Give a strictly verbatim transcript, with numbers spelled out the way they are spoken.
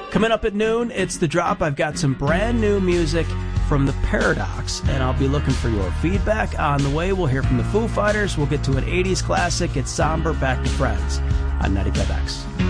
Coming up at noon, it's The Drop. I've got some brand new music from The Paradox, and I'll be looking for your feedback. On the way, we'll hear from the Foo Fighters. We'll get to an eighties classic. It's Somber, Back to Friends on ninety-five X.